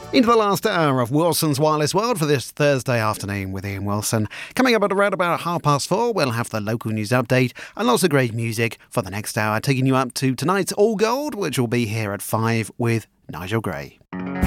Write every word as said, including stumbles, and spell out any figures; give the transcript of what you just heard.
Into the last hour of Wilson's Wireless World for this Thursday afternoon with Ian Wilson. Coming up at around about half past four, we'll have the local news update and lots of great music for the next hour, taking you up to tonight's All Gold, which will be here at five with Nigel Gray.